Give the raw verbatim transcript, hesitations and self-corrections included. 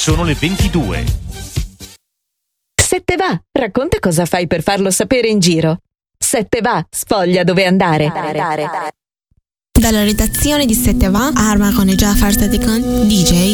Sono le ventidue. Se te va, racconta cosa fai per farlo sapere in giro. Se te va, sfoglia dove andare. Dalla redazione di Se te va, Arma con Jafar Sadikan, D J